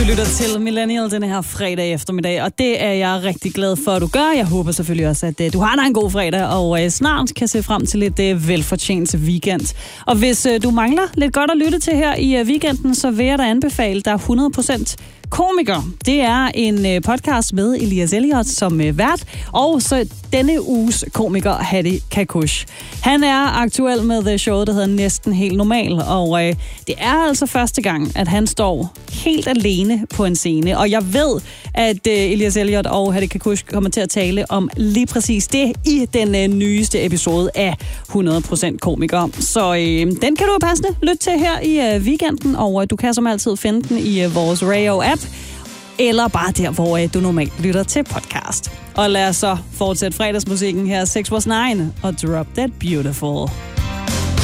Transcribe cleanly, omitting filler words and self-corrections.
lytter til Millennial denne her fredag eftermiddag, og det er jeg rigtig glad for, at du gør. Jeg håber selvfølgelig også, at du har en god fredag, og snart kan se frem til lidt velfortjent weekend. Og hvis du mangler lidt godt at lytte til her i weekenden, så vil jeg da anbefale dig 100% Komiker. Det er en podcast med Elias Elliot som vært, og så denne uges komiker, Hattie Kakush. Han er aktuel med det show, der hedder Næsten Helt Normal, og det er altså første gang, at han står helt alene på en scene. Og jeg ved, at Elias Elliot og Hattie Kakush kommer til at tale om lige præcis det i den nyeste episode af 100% Komiker. Så den kan du passende lytte til her i weekenden, og du kan som altid finde den i vores Radio-app, eller bare der, hvor du normalt lytter til podcast. Og lad os så fortsætte fredagsmusikken her, 6 was 9 og Drop That Beautiful.